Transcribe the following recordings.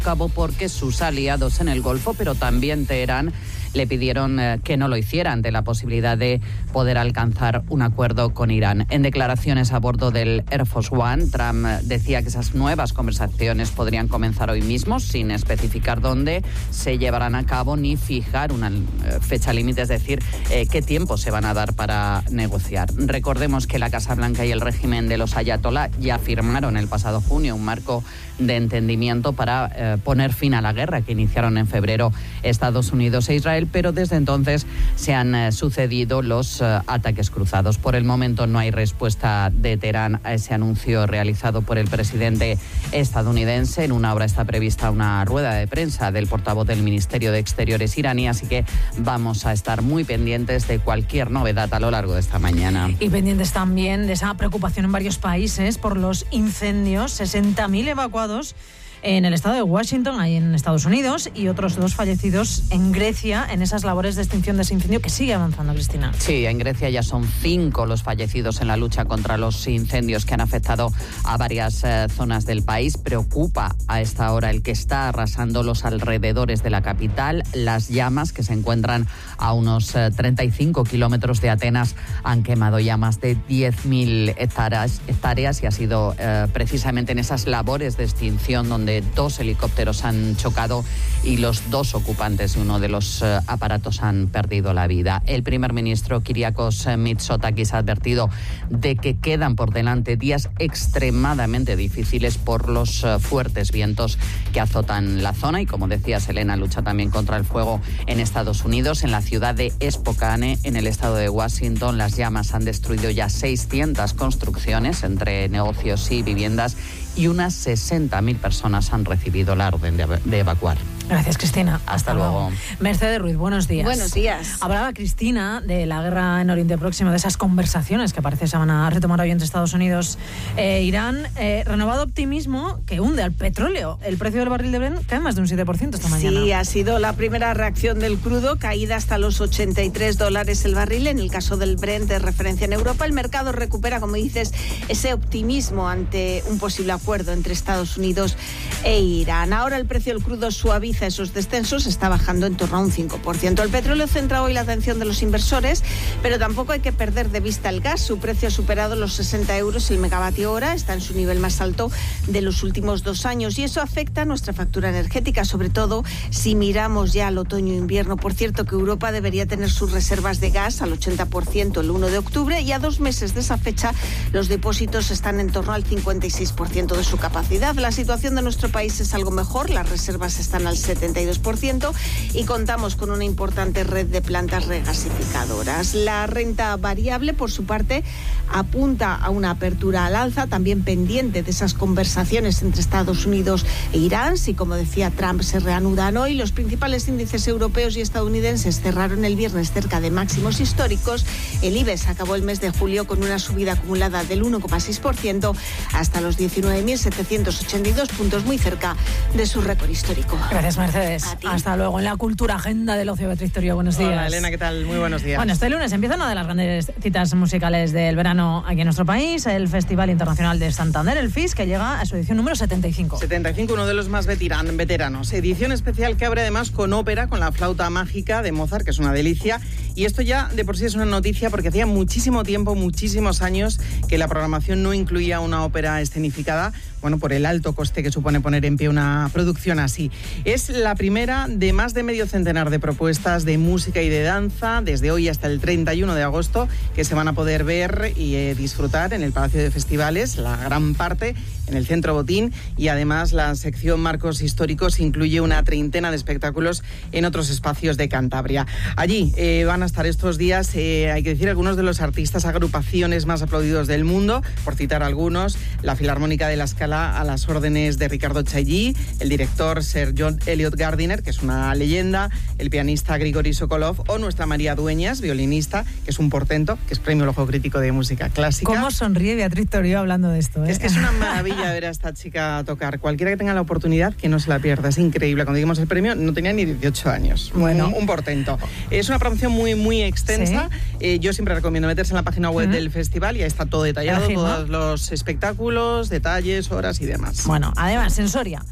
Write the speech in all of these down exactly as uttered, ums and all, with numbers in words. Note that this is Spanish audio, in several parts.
cabo porque sus aliados en el Golfo, pero también Teherán, le pidieron eh, que no lo hiciera ante la posibilidad de poder alcanzar un acuerdo con Irán. En declaraciones a bordo del Air Force One, Trump decía que esas nuevas conversaciones podrían comenzar hoy mismo, sin especificar dónde se llevarán a cabo ni fijar una eh, fecha límite, es decir, eh, qué tiempo se van a dar para negociar. Recordemos que la Casa Blanca y el régimen de los ayatolá ya firmaron el pasado junio un marco de entendimiento para eh, poner fin a la guerra que iniciaron en febrero Estados Unidos e Israel, pero desde entonces se han eh, sucedido los eh, ataques cruzados. Por el momento no hay respuesta de Teherán a ese anuncio realizado por el presidente estadounidense. En una hora está prevista una rueda de prensa del portavoz del Ministerio de Exteriores iraní, así que vamos a estar muy pendientes de cualquier novedad a lo largo de esta mañana. Y pendientes también de esa preocupación en varios países por los incendios, sesenta mil evacuados en el estado de Washington, ahí en Estados Unidos, y otros dos fallecidos en Grecia en esas labores de extinción de ese incendio que sigue avanzando, Cristina. Sí, en Grecia ya son cinco los fallecidos en la lucha contra los incendios que han afectado a varias eh, zonas del país. Preocupa a esta hora el que está arrasando los alrededores de la capital. Las llamas, que se encuentran a unos eh, treinta y cinco kilómetros de Atenas, han quemado ya más de diez mil hectáreas, hectáreas y ha sido eh, precisamente en esas labores de extinción donde dos helicópteros han chocado y los dos ocupantes de uno de los eh, aparatos han perdido la vida. El primer ministro Kyriakos Mitsotakis ha advertido de que quedan por delante días extremadamente difíciles por los eh, fuertes vientos que azotan la zona y, como decía Selena, lucha también contra el fuego en Estados Unidos. En la ciudad de Spokane, en el estado de Washington, las llamas han destruido ya seiscientas construcciones entre negocios y viviendas y unas sesenta mil personas han recibido la orden de, de evacuar. Gracias, Cristina. Hasta, Hasta luego. luego. Mercedes Ruiz, buenos días. Buenos días. Hablaba Cristina de la guerra en Oriente Próximo, de esas conversaciones que parece se van a retomar hoy entre Estados Unidos e Irán. Eh, renovado optimismo que hunde al petróleo. El precio del barril de Brent cae más de un siete por ciento esta mañana. Sí, ha sido la primera reacción del crudo, caída hasta los ochenta y tres dólares el barril. En el caso del Brent de referencia en Europa, el mercado recupera, como dices, ese optimismo ante un posible acuerdo entre Estados Unidos e Irán. Ahora el precio del crudo suaviza esos descensos, está bajando en torno a un cinco por ciento. El petróleo centra hoy la atención de los inversores, pero tampoco hay que perder de vista el gas. Su precio ha superado los sesenta euros el megavatio hora, está en su nivel más alto de los últimos dos años y eso afecta a nuestra factura energética, sobre todo si miramos ya al otoño-invierno. Por cierto, que Europa debería tener sus reservas de gas al ochenta por ciento el uno de octubre y a dos meses de esa fecha los depósitos están en torno al cincuenta y seis por ciento de su capacidad. La situación de nuestro país es algo mejor, las reservas están al setenta y dos por ciento y contamos con una importante red de plantas regasificadoras. La renta variable, por su parte, apunta a una apertura al alza, también pendiente de esas conversaciones entre Estados Unidos e Irán. Si, como decía Trump, se reanudan hoy, los principales índices europeos y estadounidenses cerraron el viernes cerca de máximos históricos. El IBEX acabó el mes de julio con una subida acumulada del uno coma seis por ciento hasta los diecinueve mil setecientos ochenta y dos puntos, muy cerca de su récord histórico. Gracias, Mercedes. Hasta luego. En la cultura, agenda del ocio, Beatriz Torio, buenos días. Hola, Elena, ¿qué tal? Muy buenos días. Bueno, este lunes empieza una de las grandes citas musicales del verano aquí en nuestro país, el Festival Internacional de Santander, el F I S, que llega a su edición número setenta y cinco. setenta y cinco, uno de los más veteran, veteranos. Edición especial que abre además con ópera, con la flauta mágica de Mozart, que es una delicia. Y esto ya de por sí es una noticia porque hacía muchísimo tiempo, muchísimos años que la programación no incluía una ópera escenificada, bueno, por el alto coste que supone poner en pie una producción así. Es la primera de más de medio centenar de propuestas de música y de danza desde hoy hasta el treinta y uno de agosto que se van a poder ver y eh, disfrutar en el Palacio de Festivales, la gran parte en el Centro Botín, y además la sección Marcos Históricos incluye una treintena de espectáculos en otros espacios de Cantabria. Allí eh, van a estar estos días, eh, hay que decir, algunos de los artistas, agrupaciones más aplaudidos del mundo, por citar algunos, la Filarmónica de la Scala a las órdenes de Ricardo Chailly, el director Sir John Elliot Gardiner, que es una leyenda, el pianista Grigori Sokolov o nuestra María Dueñas, violinista, que es un portento, que es premio Ojo Crítico de Música Clásica. ¿Cómo sonríe Beatriz Torio hablando de esto? ¿eh? Es que es una maravilla ver a esta chica tocar. Cualquiera que tenga la oportunidad, que no se la pierda. Es increíble. Cuando dimos el premio, no tenía ni dieciocho años. Bueno, un, un portento. Es una programación muy, muy extensa. ¿Sí? Eh, yo siempre recomiendo meterse en la página web uh-huh. del festival y ahí está todo detallado, todos los espectáculos, detalles, horas y demás. Bueno, además, en Soria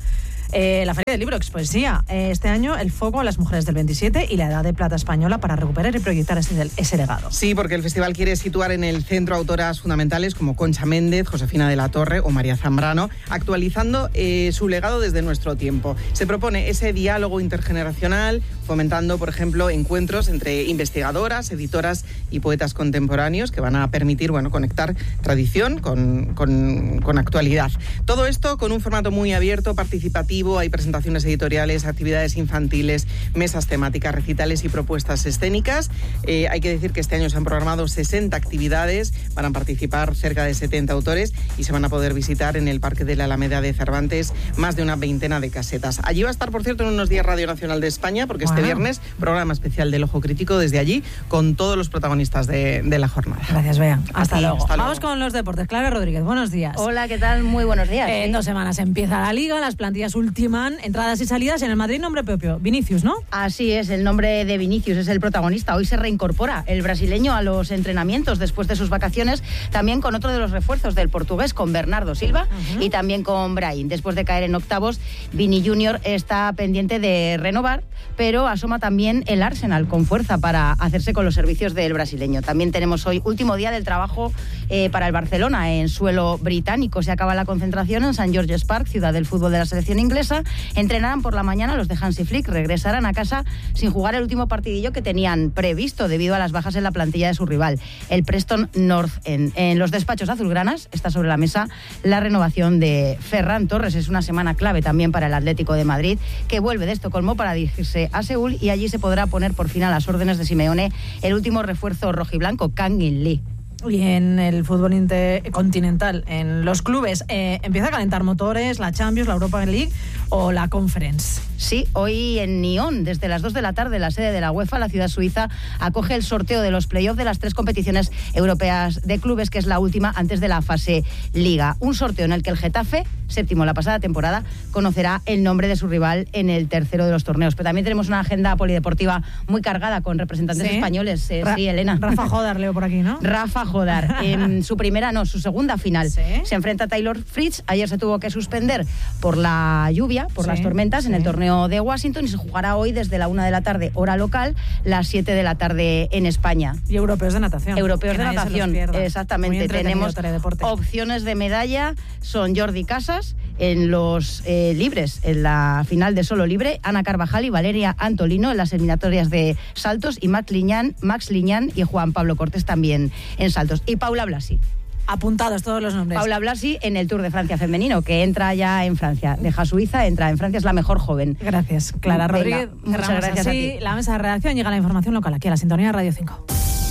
Eh, la Feria del Libro Expoesía. Eh, este año el foco en las mujeres del veintisiete y la Edad de Plata española para recuperar y proyectar ese, ese legado. Sí, porque el festival quiere situar en el centro autoras fundamentales como Concha Méndez, Josefina de la Torre o María Zambrano, actualizando eh, su legado desde nuestro tiempo. Se propone ese diálogo intergeneracional, fomentando, por ejemplo, encuentros entre investigadoras, editoras y poetas contemporáneos que van a permitir, bueno, conectar tradición con, con, con actualidad. Todo esto con un formato muy abierto, participativo. Hay presentaciones editoriales, actividades infantiles, mesas temáticas, recitales y propuestas escénicas. Eh, hay que decir que este año se han programado sesenta actividades, van a participar cerca de setenta autores y se van a poder visitar en el Parque de la Alameda de Cervantes más de una veintena de casetas. Allí va a estar, por cierto, en unos días Radio Nacional de España, porque wow. este viernes, programa especial del Ojo Crítico desde allí, con todos los protagonistas de, de la jornada. Gracias, Bea. Hasta, Aquí, luego. hasta luego. Vamos con los deportes. Clara Rodríguez, buenos días. Hola, ¿qué tal? Muy buenos días. Eh, en dos semanas empieza la Liga, las plantillas ultiman, entradas y salidas. En el Madrid, nombre propio, Vinicius, ¿no? Así es, el nombre de Vinicius es el protagonista. Hoy se reincorpora el brasileño a los entrenamientos después de sus vacaciones, también con otro de los refuerzos del portugués, con Bernardo Silva uh-huh. y también con Brahim. Después de caer en octavos, Vini Junior está pendiente de renovar, pero asoma también el Arsenal con fuerza para hacerse con los servicios del brasileño. También tenemos hoy último día del trabajo eh, para el Barcelona en suelo británico. Se acaba la concentración en Saint George's Park, ciudad del fútbol de la selección inglesa. Entrenarán por la mañana los de Hansi Flick, regresarán a casa sin jugar el último partidillo que tenían previsto debido a las bajas en la plantilla de su rival, el Preston North End. En los despachos azulgranas está sobre la mesa la renovación de Ferran Torres. Es una semana clave también para el Atlético de Madrid, que vuelve de Estocolmo para dirigirse a Seúl, y allí se podrá poner por fin a las órdenes de Simeone el último refuerzo rojiblanco, Kang In Lee. Y en el fútbol intercontinental, en los clubes, eh, ¿empieza a calentar motores la Champions, la Europa League o la Conference? Sí, hoy en Nyon, desde las dos de la tarde, la sede de la UEFA, la ciudad suiza, acoge el sorteo de los playoffs de las tres competiciones europeas de clubes, que es la última antes de la fase Liga. Un sorteo en el que el Getafe, séptimo la pasada temporada, conocerá el nombre de su rival en el tercero de los torneos. Pero también tenemos una agenda polideportiva muy cargada con representantes ¿Sí? españoles. Eh, Ra- sí, Elena. Rafa Jodar, leo por aquí, ¿no? Rafa Jodar. En su primera, no, su segunda final. ¿Sí? Se enfrenta a Taylor Fritz. Ayer se tuvo que suspender por la lluvia, por Sí, las tormentas, sí. en el torneo de Washington, y se jugará hoy desde la una de la tarde, hora local, las siete de la tarde en España. Y europeos de natación. Europeos que de nadie se los natación, pierda. exactamente. Muy entretenido, Tenemos teledeporte. opciones de medalla, son Jordi Casas en los eh, libres, en la final de solo libre, Ana Carvajal y Valeria Antolino en las eliminatorias de saltos, y Max Liñán, Max Liñán y Juan Pablo Cortés también en saltos. Y Paula Blasi. Apuntados todos los nombres. Paula Blasi en el Tour de Francia femenino, que entra ya en Francia. Deja Suiza, entra en Francia, es la mejor joven. Gracias, Clara Venga, Rodríguez. muchas Cerramos gracias así a ti. la mesa de redacción. Llega la información local aquí a la sintonía de Radio cinco.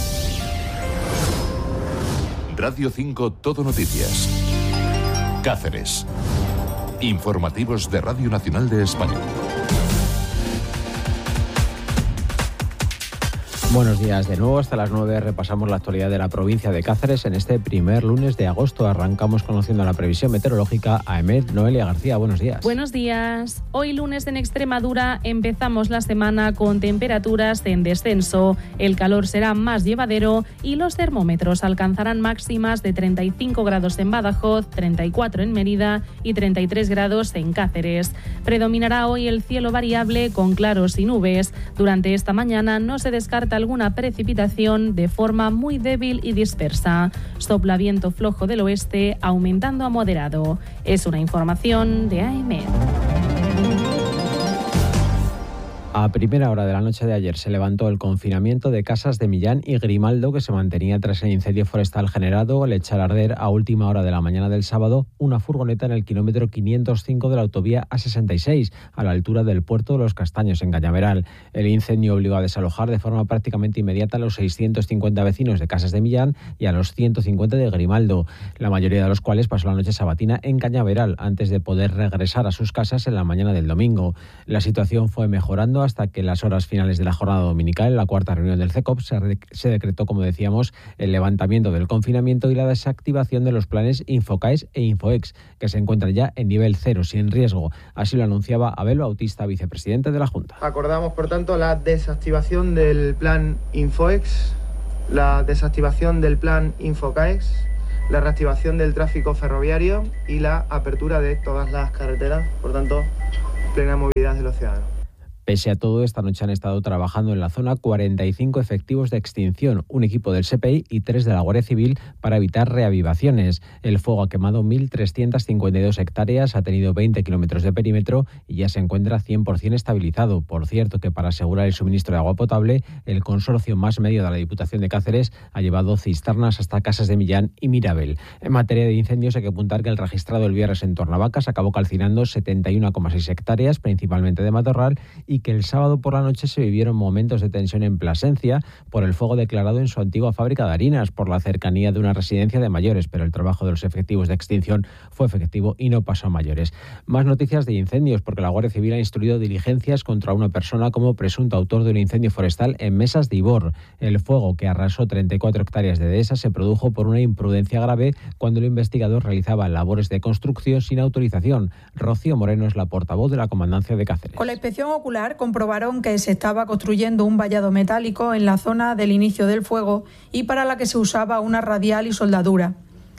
Radio cinco Todo Noticias. Cáceres. Informativos de Radio Nacional de España. Buenos días de nuevo. Hasta las nueve repasamos la actualidad de la provincia de Cáceres en este primer lunes de agosto. Arrancamos conociendo la previsión meteorológica. A Emet Noelia García, buenos días. Buenos días. Hoy lunes en Extremadura empezamos la semana con temperaturas en descenso. El calor será más llevadero y los termómetros alcanzarán máximas de treinta y cinco grados en Badajoz, treinta y cuatro en Mérida y treinta y tres grados en Cáceres. Predominará hoy el cielo variable con claros y nubes. Durante esta mañana no se descarta alguna precipitación de forma muy débil y dispersa. Sopla viento flojo del oeste, aumentando a moderado. Es una información de A E M E D. A primera hora de la noche de ayer se levantó el confinamiento de Casas de Millán y Grimaldo, que se mantenía tras el incendio forestal generado al echar a arder a última hora de la mañana del sábado una furgoneta en el kilómetro quinientos cinco de la autovía A sesenta y seis, a la altura del puerto de Los Castaños, en Cañaveral. El incendio obligó a desalojar de forma prácticamente inmediata a los seiscientos cincuenta vecinos de Casas de Millán y a los ciento cincuenta de Grimaldo, la mayoría de los cuales pasó la noche sabatina en Cañaveral, antes de poder regresar a sus casas en la mañana del domingo. La situación fue mejorando hasta que en las horas finales de la jornada dominical, en la cuarta reunión del C E C O P, se, re- se decretó, como decíamos, el levantamiento del confinamiento y la desactivación de los planes Infocaes e Infoex, que se encuentran ya en nivel cero, sin riesgo. Así lo anunciaba Abel Bautista, vicepresidente de la Junta. Acordamos, por tanto, la desactivación del plan Infoex, la desactivación del plan Infocaex, la reactivación del tráfico ferroviario y la apertura de todas las carreteras. Por tanto, plena movilidad de los ciudadanos. Pese a todo, esta noche han estado trabajando en la zona cuarenta y cinco efectivos de extinción, un equipo del S P I y tres de la Guardia Civil para evitar reavivaciones. El fuego ha quemado mil trescientas cincuenta y dos hectáreas, ha tenido veinte kilómetros de perímetro y ya se encuentra cien por ciento estabilizado. Por cierto, que para asegurar el suministro de agua potable, el consorcio Más Medio de la Diputación de Cáceres ha llevado cisternas hasta Casas de Millán y Mirabel. En materia de incendios, hay que apuntar que el registrado el viernes en Tornavacas acabó calcinando setenta y uno coma seis hectáreas, principalmente de matorral, y que el sábado por la noche se vivieron momentos de tensión en Plasencia por el fuego declarado en su antigua fábrica de harinas por la cercanía de una residencia de mayores, pero el trabajo de los efectivos de extinción fue efectivo y no pasó a mayores. Más noticias de incendios, porque la Guardia Civil ha instruido diligencias contra una persona como presunto autor de un incendio forestal en Mesas de Ibor. El fuego, que arrasó treinta y cuatro hectáreas de dehesa, se produjo por una imprudencia grave cuando el investigador realizaba labores de construcción sin autorización. Rocío Moreno es la portavoz de la Comandancia de Cáceres. Con la inspección ocular comprobaron que se estaba construyendo un vallado metálico en la zona del inicio del fuego y para la que se usaba una radial y soldadura.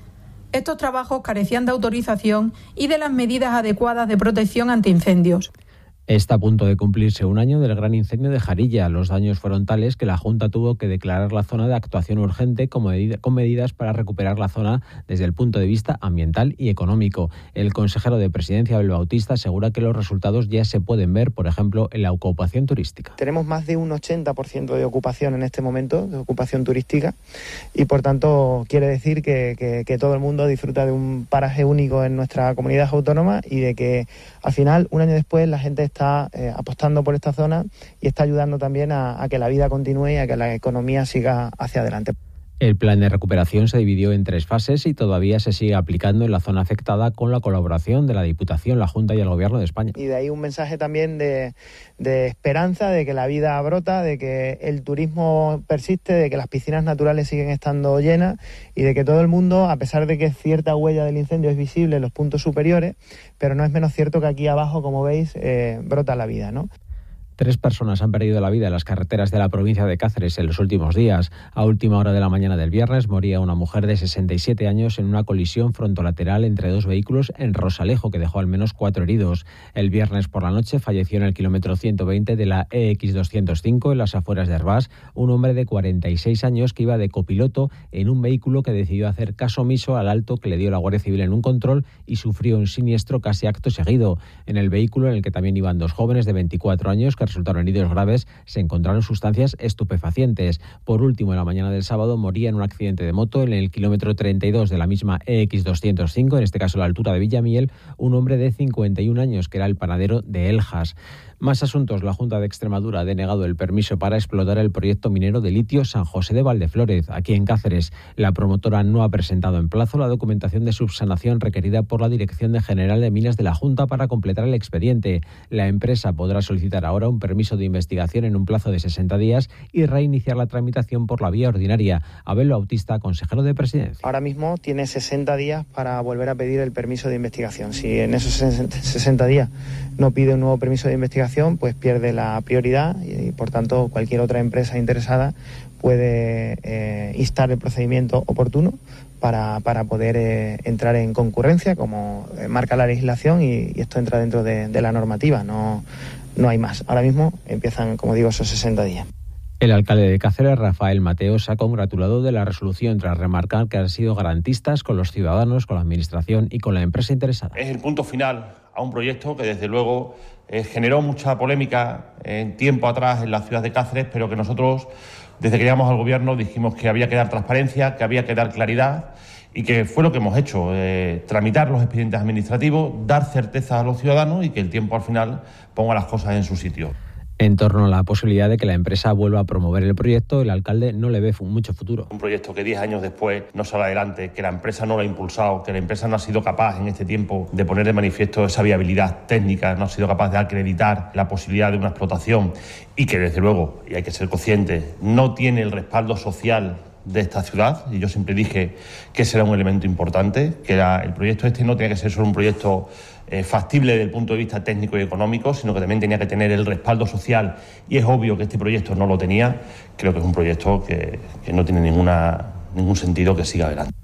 Estos trabajos carecían de autorización y de las medidas adecuadas de protección ante incendios. Está a punto de cumplirse un año del gran incendio de Jarilla. Los daños fueron tales que la Junta tuvo que declarar la zona de actuación urgente con medidas para recuperar la zona desde el punto de vista ambiental y económico. El consejero de Presidencia, Abel Bautista, asegura que los resultados ya se pueden ver, por ejemplo, en la ocupación turística. Tenemos más de un ochenta por ciento de ocupación en este momento, de ocupación turística, y por tanto quiere decir que, que, que todo el mundo disfruta de un paraje único en nuestra comunidad autónoma y de que al final, un año después, la gente está está eh, apostando por esta zona y está ayudando también a, a que la vida continúe y a que la economía siga hacia adelante. El plan de recuperación se dividió en tres fases y todavía se sigue aplicando en la zona afectada con la colaboración de la Diputación, la Junta y el Gobierno de España. Y de ahí un mensaje también de, de esperanza, de que la vida brota, de que el turismo persiste, de que las piscinas naturales siguen estando llenas y de que todo el mundo, a pesar de que cierta huella del incendio es visible en los puntos superiores, pero no es menos cierto que aquí abajo, como veis, eh, brota la vida, ¿no? Tres personas han perdido la vida en las carreteras de la provincia de Cáceres en los últimos días. A última hora de la mañana del viernes moría una mujer de sesenta y siete años en una colisión frontolateral entre dos vehículos en Rosalejo, que dejó al menos cuatro heridos. El viernes por la noche falleció en el kilómetro ciento veinte de la E X doscientos cinco, en las afueras de Herbás, un hombre de cuarenta y seis años que iba de copiloto en un vehículo que decidió hacer caso omiso al alto que le dio la Guardia Civil en un control y sufrió un siniestro casi acto seguido. En el vehículo, en el que también iban dos jóvenes de veinticuatro años que resultaron heridos graves, se encontraron sustancias estupefacientes. Por último, en la mañana del sábado moría en un accidente de moto en el kilómetro treinta y dos de la misma E X doscientos cinco, en este caso a la altura de Villamiel, un hombre de cincuenta y un años que era el panadero de Eljas. Más asuntos. La Junta de Extremadura ha denegado el permiso para explotar el proyecto minero de litio San José de Valdeflórez, aquí en Cáceres. La promotora no ha presentado en plazo la documentación de subsanación requerida por la Dirección General de Minas de la Junta para completar el expediente. La empresa podrá solicitar ahora un permiso de investigación en un plazo de sesenta días y reiniciar la tramitación por la vía ordinaria. Abel Bautista, consejero de Presidencia. Ahora mismo tiene sesenta días para volver a pedir el permiso de investigación. Si en esos sesenta días no pide un nuevo permiso de investigación, pues pierde la prioridad y, por tanto, cualquier otra empresa interesada puede eh, instar el procedimiento oportuno para, para poder eh, entrar en concurrencia, como eh, marca la legislación, y, y esto entra dentro de, de la normativa. No, no hay más. Ahora mismo empiezan, como digo, esos sesenta días. El alcalde de Cáceres, Rafael Mateo, se ha congratulado de la resolución tras remarcar que han sido garantistas con los ciudadanos, con la administración y con la empresa interesada. Es el punto final a un proyecto que, desde luego, eh, generó mucha polémica en tiempo atrás en la ciudad de Cáceres, pero que nosotros, desde que llegamos al gobierno, dijimos que había que dar transparencia, que había que dar claridad, y que fue lo que hemos hecho, eh, tramitar los expedientes administrativos, dar certeza a los ciudadanos y que el tiempo al final ponga las cosas en su sitio. En torno a la posibilidad de que la empresa vuelva a promover el proyecto, el alcalde no le ve mucho futuro. Un proyecto que diez años después no sale adelante, que la empresa no lo ha impulsado, que la empresa no ha sido capaz en este tiempo de poner de manifiesto esa viabilidad técnica, no ha sido capaz de acreditar la posibilidad de una explotación y que, desde luego, y hay que ser conscientes, no tiene el respaldo social de esta ciudad. Y yo siempre dije que ese era un elemento importante, que era, el proyecto este no tenía que ser solo un proyecto eh, factible desde el punto de vista técnico y económico, sino que también tenía que tener el respaldo social, y es obvio que este proyecto no lo tenía. Creo que es un proyecto que, que no tiene ninguna, ningún sentido que siga adelante.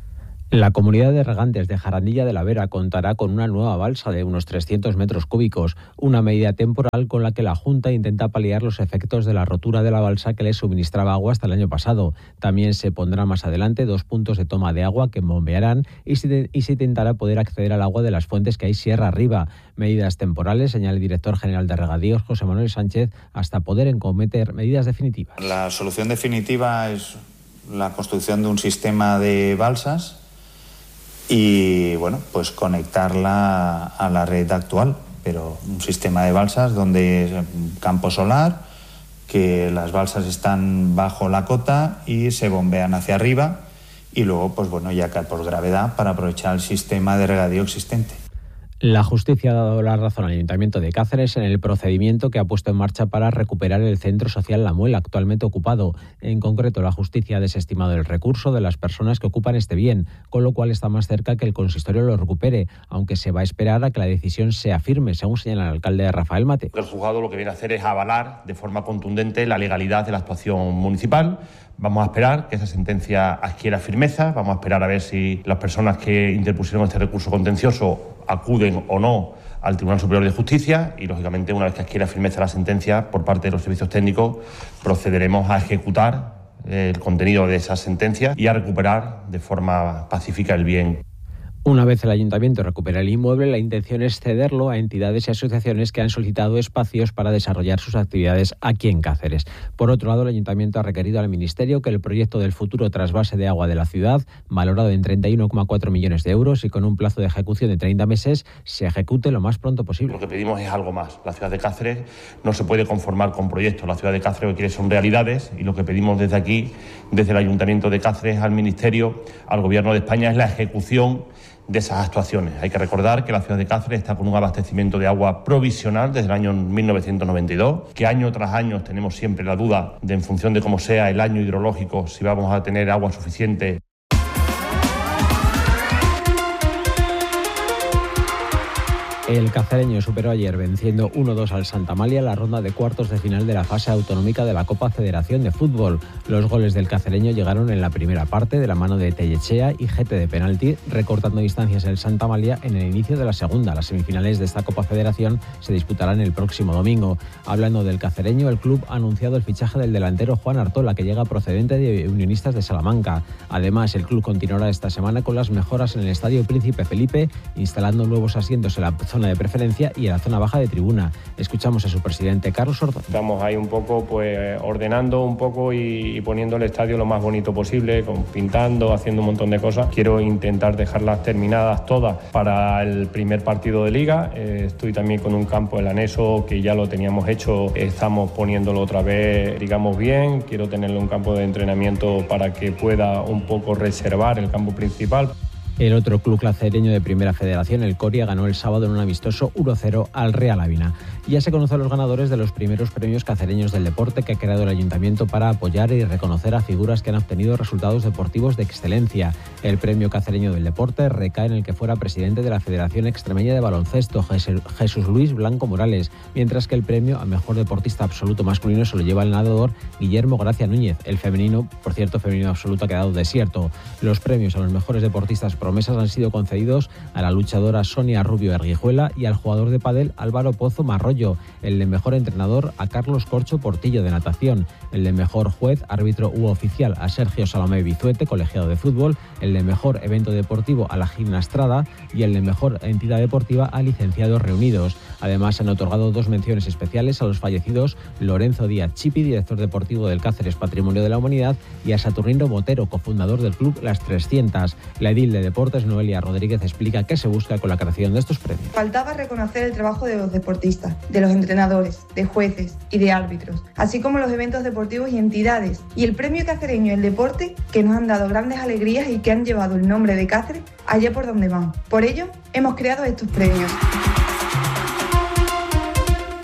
La comunidad de regantes de Jarandilla de la Vera contará con una nueva balsa de unos trescientos metros cúbicos, una medida temporal con la que la Junta intenta paliar los efectos de la rotura de la balsa que les suministraba agua hasta el año pasado. También se pondrá más adelante dos puntos de toma de agua que bombearán y se, y se intentará poder acceder al agua de las fuentes que hay sierra arriba. Medidas temporales, señala el director general de Regadíos, José Manuel Sánchez, hasta poder encometer medidas definitivas. La solución definitiva es la construcción de un sistema de balsas y, bueno, pues conectarla a la red actual, pero un sistema de balsas donde campo solar, que las balsas están bajo la cota y se bombean hacia arriba y luego, pues bueno, ya cae por gravedad para aprovechar el sistema de regadío existente. La justicia ha dado la razón al Ayuntamiento de Cáceres en el procedimiento que ha puesto en marcha para recuperar el centro social La Muela, actualmente ocupado. En concreto, la justicia ha desestimado el recurso de las personas que ocupan este bien, con lo cual está más cerca que el consistorio lo recupere, aunque se va a esperar a que la decisión sea firme, según señala el alcalde Rafael Mate. El juzgado lo que viene a hacer es avalar de forma contundente la legalidad de la actuación municipal. Vamos a esperar que esa sentencia adquiera firmeza, vamos a esperar a ver si las personas que interpusieron este recurso contencioso acuden o no al Tribunal Superior de Justicia y, lógicamente, una vez que adquiera firmeza la sentencia por parte de los servicios técnicos, procederemos a ejecutar el contenido de esa sentencia y a recuperar de forma pacífica el bien. Una vez el Ayuntamiento recupera el inmueble, la intención es cederlo a entidades y asociaciones que han solicitado espacios para desarrollar sus actividades aquí en Cáceres. Por otro lado, el Ayuntamiento ha requerido al Ministerio que el proyecto del futuro trasvase de agua de la ciudad, valorado en treinta y uno coma cuatro millones de euros y con un plazo de ejecución de treinta meses, se ejecute lo más pronto posible. Lo que pedimos es algo más. La ciudad de Cáceres no se puede conformar con proyectos. La ciudad de Cáceres lo que quiere son realidades y lo que pedimos desde aquí, desde el Ayuntamiento de Cáceres al Ministerio, al Gobierno de España, es la ejecución de esas actuaciones. Hay que recordar que la ciudad de Cáceres está con un abastecimiento de agua provisional desde el año mil novecientos noventa y dos, que año tras año tenemos siempre la duda de, en función de cómo sea el año hidrológico, si vamos a tener agua suficiente. El cacereño superó ayer venciendo uno dos al Santa Amalia la ronda de cuartos de final de la fase autonómica de la Copa Federación de Fútbol. Los goles del cacereño llegaron en la primera parte de la mano de Tellechea y Gete de penalti, recortando distancias el Santa Amalia en el inicio de la segunda. Las semifinales de esta Copa Federación se disputarán el próximo domingo. Hablando del cacereño, el club ha anunciado el fichaje del delantero Juan Artola, que llega procedente de Unionistas de Salamanca. Además, el club continuará esta semana con las mejoras en el Estadio Príncipe Felipe, instalando nuevos asientos en la zona de preferencia y en la zona baja de tribuna. Escuchamos a su presidente, Carlos Ordóñez. Estamos ahí un poco pues ordenando un poco y, y poniendo el estadio lo más bonito posible, con, pintando, haciendo un montón de cosas. Quiero intentar dejarlas terminadas todas para el primer partido de Liga. Eh, estoy también con un campo, el anexo, que ya lo teníamos hecho. Estamos poniéndolo otra vez, digamos, bien. Quiero tenerle un campo de entrenamiento para que pueda un poco reservar el campo principal. El otro club cacereño de Primera Federación, el Coria, ganó el sábado en un amistoso uno cero al Real Ávila. Ya se conocen los ganadores de los primeros premios cacereños del deporte que ha creado el Ayuntamiento para apoyar y reconocer a figuras que han obtenido resultados deportivos de excelencia. El premio cacereño del deporte recae en el que fuera presidente de la Federación Extremeña de Baloncesto, Jesús Luis Blanco Morales, mientras que el premio a mejor deportista absoluto masculino se lo lleva el nadador Guillermo Gracia Núñez. El femenino, por cierto, femenino absoluto ha quedado desierto. Los premios a los mejores deportistas promesas han sido concedidos a la luchadora Sonia Rubio Erguijuela y al jugador de pádel Álvaro Pozo Marrollo, el de mejor entrenador a Carlos Corcho Portillo de natación, el de mejor juez, árbitro u oficial a Sergio Salomé Bizuete, colegiado de fútbol, el de mejor evento deportivo a la Gimnastrada y el de mejor entidad deportiva a Licenciados Reunidos. Además, se han otorgado dos menciones especiales a los fallecidos Lorenzo Díaz Chipi, director deportivo del Cáceres Patrimonio de la Humanidad, y a Saturnino Botero, cofundador del club Las trescientas. La edil de Deportes, Noelia Rodríguez, explica qué se busca con la creación de estos premios. Faltaba reconocer el trabajo de los deportistas, de los entrenadores, de jueces y de árbitros, así como los eventos deportivos y entidades, y el premio cacereño del deporte, que nos han dado grandes alegrías y que han llevado el nombre de Cáceres allá por donde van. Por ello, hemos creado estos premios.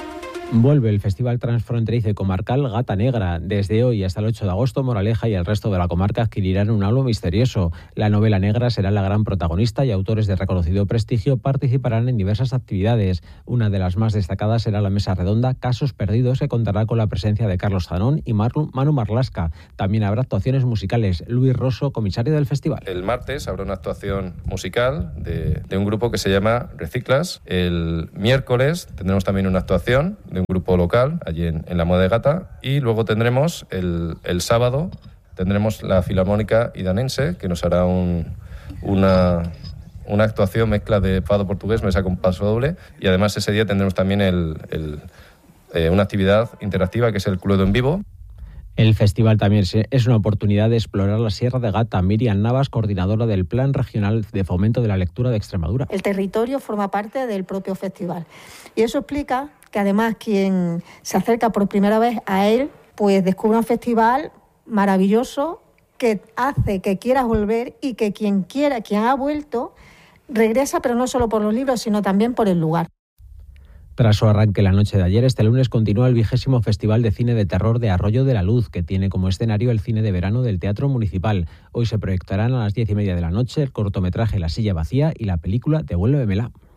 Vuelve el Festival Transfronterizo y Comarcal Gata Negra. Desde hoy hasta el ocho de agosto, Moraleja y el resto de la comarca adquirirán un halo misterioso. La novela negra será la gran protagonista y autores de reconocido prestigio participarán en diversas actividades. Una de las más destacadas será la mesa redonda Casos Perdidos, que contará con la presencia de Carlos Zanón y Manu Marlasca. También habrá actuaciones musicales. Luis Rosso, comisario del festival. El martes habrá una actuación musical de, de un grupo que se llama Reciclas. El miércoles tendremos también una actuación de un grupo local allí en, en la Moda de Gata, y luego tendremos el, el sábado tendremos la Filarmónica Idanense, que nos hará un, una, una actuación mezcla de fado portugués, mesa con paso doble, y además ese día tendremos también el, el, eh, una actividad interactiva que es el Cluedo en vivo. El festival también es una oportunidad de explorar la Sierra de Gata. Miriam Navas, coordinadora del Plan Regional de Fomento de la Lectura de Extremadura. El territorio forma parte del propio festival y eso explica que además quien se acerca por primera vez a él, pues descubre un festival maravilloso que hace que quieras volver y que quien quiera, quien ha vuelto, regresa, pero no solo por los libros, sino también por el lugar. Tras su arranque la noche de ayer, este lunes continúa el vigésimo Festival de Cine de Terror de Arroyo de la Luz, que tiene como escenario el cine de verano del Teatro Municipal. Hoy se proyectarán a las diez y media de la noche el cortometraje La silla vacía y la película Devuélvemela.